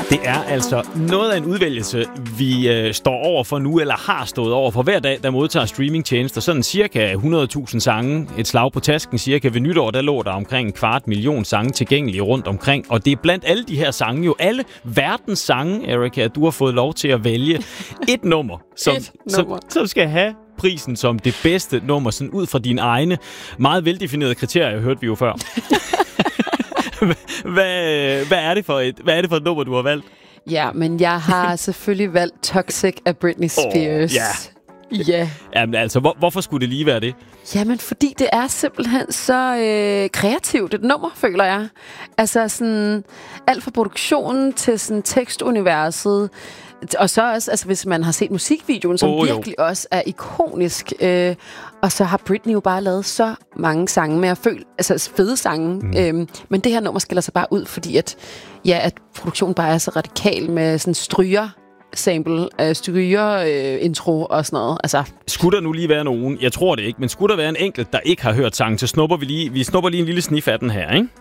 Det er altså noget af en udvælgelse, vi står over for nu, eller har stået over for hver dag, der modtager streamingtjenester. Sådan cirka 100.000 sange, et slag på tasken. Cirka ved nytår, der lå der omkring 250.000 sange tilgængelige rundt omkring. Og det er blandt alle de her sange, jo alle verdens sange, Erika, du har fået lov til at vælge et nummer, som skal have prisen som det bedste nummer, sådan ud fra dine egne meget veldefinerede kriterier, hørte vi jo før. Hvad er det for et nummer, du har valgt? Ja, men jeg har selvfølgelig valgt Toxic af Britney Spears. Ja. Jamen altså, hvorfor skulle det lige være det? Jamen, fordi det er simpelthen så kreativt et nummer, føler jeg. Altså sådan alt fra produktionen til sådan tekstuniverset. Og så også, altså hvis man har set musikvideoen, som virkelig også er ikonisk. Og så har Britney jo bare lavet så mange sange med at føle, altså fede sange. Men det her nummer skiller sig bare ud, fordi at produktionen bare er så radikal med sådan stryger-sample, stryger-intro og sådan noget. Altså. Skulle der nu lige være nogen, jeg tror det ikke, men skulle der være en enkelt, der ikke har hørt sangen, så snupper vi snupper lige en lille snif af den her, ikke?